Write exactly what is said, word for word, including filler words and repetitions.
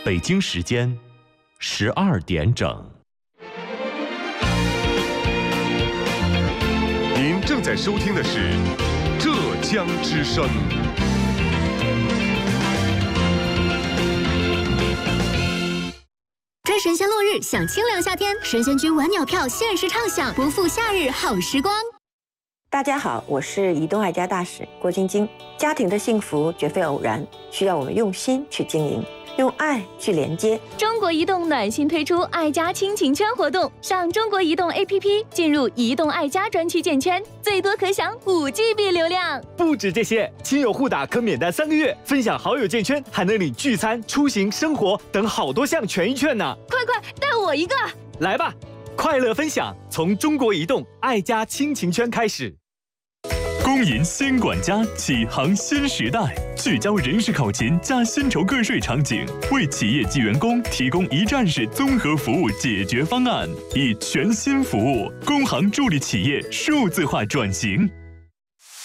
北京时间十二点整。 您正在收听的是浙江之声。 追神仙落日，享清凉夏天，神仙居晚鸟票限时畅享，不负夏日好时光。 大家好，我是移动爱家大使郭晶晶。家庭的幸福绝非偶然，需要我们用心去经营，用爱去连接。 中国移动暖心推出爱家亲情圈活动，上中国移动 A P P 进入移动爱家专区建圈，最多可享五 G B 流量。 不止这些，亲友互打可免单三个月，分享好友建圈还能领聚餐、出行、生活等好多项权益券呢！ 快快带我一个！ 来吧，快乐分享从中国移动爱家亲情圈开始。 公银新管家启航新时代，聚焦人事考勤加薪酬个税场景，为企业及员工提供一站式综合服务解决方案，以全新服务工行助力企业数字化转型。